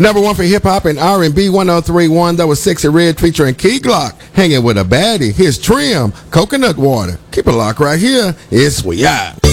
Number one for hip hop and R&B 1031. That was Sexy Red featuring Key Glock. Hanging with a baddie. Here's Trim, Coconut Water. Keep it locked right here. It's We Are.